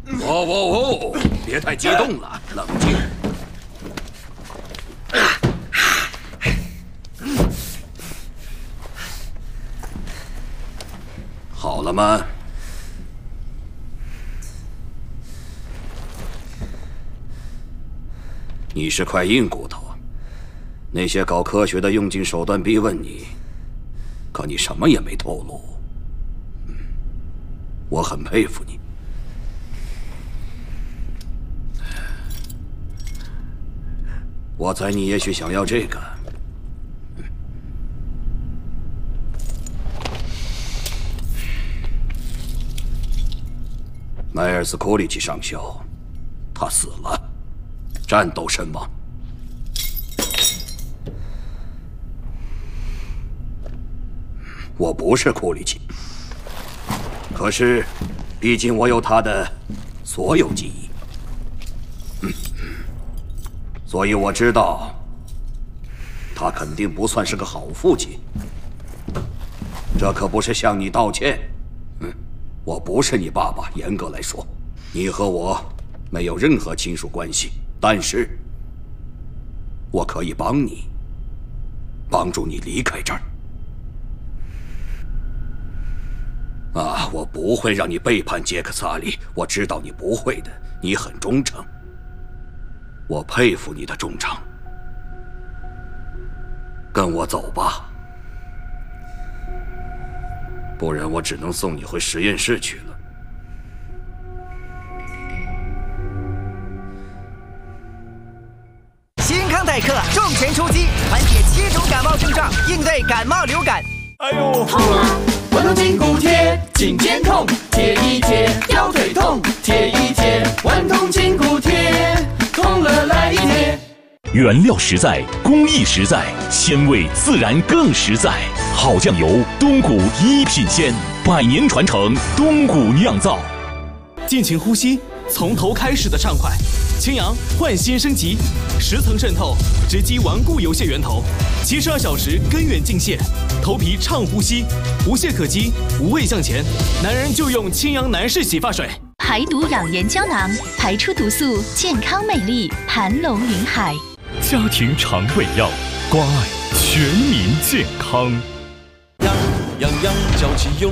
哦，别太激动了，冷静。好了吗？你是块硬骨头，那些搞科学的用尽手段逼问你，可你什么也没透露。我很佩服你。我猜你也许想要这个。迈尔斯·库里奇上校，他死了，战斗身亡。我不是库里奇，可是，毕竟我有他的所有记忆，所以我知道，他肯定不算是个好父亲。这可不是向你道歉。我不是你爸爸，严格来说，你和我没有任何亲属关系。但是，我可以帮你，帮助你离开这儿。我不会让你背叛杰克·萨利，我知道你不会的，你很忠诚。我佩服你的忠诚。跟我走吧。不然我只能送你回实验室去了。 新康泰克重拳出击，缓解7种感冒症状，应对感冒流感。 哎呦，痛啊！顽童筋骨贴，颈肩痛，贴一贴；腰腿痛，贴一贴。顽童筋骨贴，痛了来一贴。 原料实在，工艺实在，鲜味自然更实在。好酱油，东谷一品鲜，100年传承，东谷酿造。 尽情呼吸，从头开始的畅快。青阳焕新升级，10层渗透，直击顽固油屑源头，72小时根源净卸，头皮畅呼吸，无懈可击，无畏向前。男人就用青阳男士洗发水。 排毒养颜胶囊，排出毒素，健康美丽，盘龙云海。 家庭肠胃药，关爱全民健康。 样样样，脚气用